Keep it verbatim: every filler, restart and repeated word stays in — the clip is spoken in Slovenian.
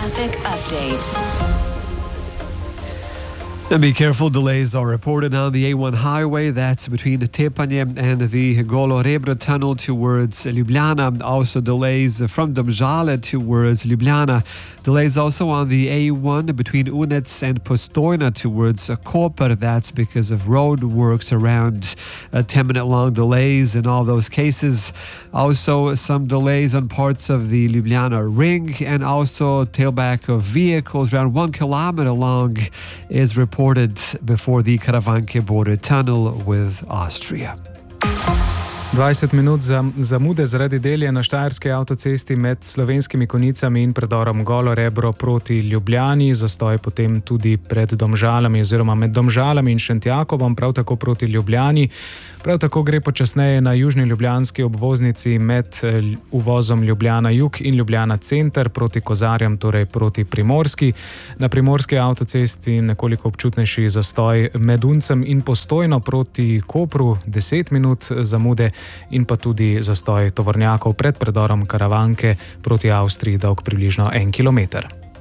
Traffic update. And be careful, delays are reported on the A one highway. That's between Tepanje and the Golorebro tunnel towards Ljubljana. Also delays from Domžale towards Ljubljana. Delays also on the A one between Unec and Postojna towards Koper. That's because of road works, around uh, ten minute long delays in all those cases. Also some delays on parts of the Ljubljana ring, and also tailback of vehicles around one kilometer long is reported before the Karavanke border tunnel with Austria. dvajset minut zamude zaradi delja na štajerski avtocesti med Slovenskimi Konjicami in predorom Golo Rebro proti Ljubljani, zastoj potem tudi pred Domžalami oziroma med Domžalami in Šentjakobom, prav tako proti Ljubljani. Prav tako gre počasneje na južni ljubljanski obvoznici med uvozom Ljubljana Jug in Ljubljana Center proti Kozarjem, torej proti Primorski. Na primorski avtocesti nekoliko občutnejši zastoj med Uncem in Postojno proti Kopru, deset minut zamude, in pa tudi zastoj tovornjakov pred predorom Karavanke proti Avstriji, dolg približno en kilometer.